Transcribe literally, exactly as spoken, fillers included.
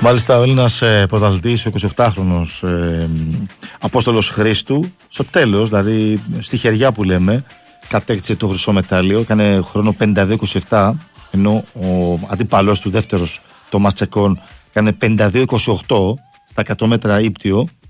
Μάλιστα, ο Έλληνας ε, πρωταθλητής, ο εικοσιοκτάχρονος ε, Απόστολος Χρήστου, στο τέλος, δηλαδή στη χεριά που λέμε, κατέκτησε το χρυσό μετάλλιο, έκανε χρόνο πενήντα δύο είκοσι επτά, ενώ ο αντίπαλος του δεύτερος, Τόμας Τσεκόν, έκανε πενήντα δύο είκοσι οκτώ στα εκατό μέτρα ύπτιο.